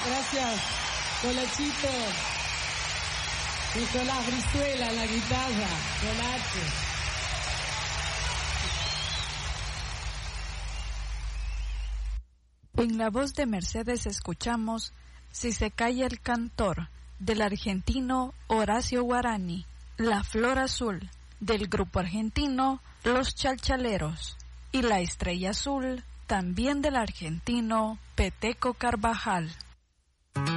Gracias, Colachito. Nicolás Brizuela en la guitarra, Colache. En la voz de Mercedes escuchamos Si se calla el cantor, del argentino Horacio Guarani, La Flor Azul, del grupo argentino Los Chalchaleros, y La Estrella Azul, también del argentino Peteco Carvajal.